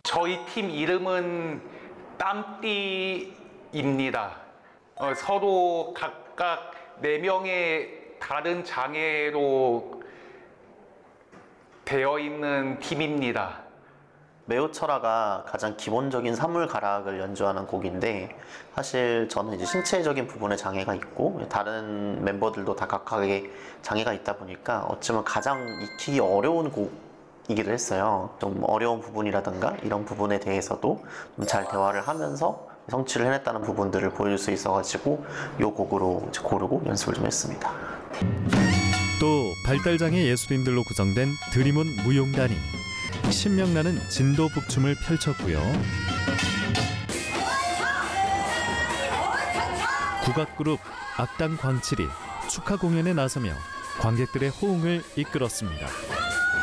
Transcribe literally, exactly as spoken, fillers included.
저희 팀 이름은 땀띠입니다. 어, 서로 각각 네 명의 다른 장애로 되어 있는 팀입니다. 매우철화가 가장 기본적인 사물 가락을 연주하는 곡인데, 사실 저는 이제 신체적인 부분에 장애가 있고 다른 멤버들도 다 각각의 장애가 있다 보니까 어쩌면 가장 익히기 어려운 곡이기도 했어요. 좀 어려운 부분이라든가 이런 부분에 대해서도 좀 잘 대화를 하면서 성취를 해냈다는 부분들을 보여줄 수 있어가지고 이 곡으로 이제 고르고 연습을 좀 했습니다. 또 발달장애 예술인들로 구성된 드림온 무용단이 신명나는 진도 북춤을 펼쳤고요. 국악그룹 악당 광칠이 축하 공연에 나서며 관객들의 호응을 이끌었습니다.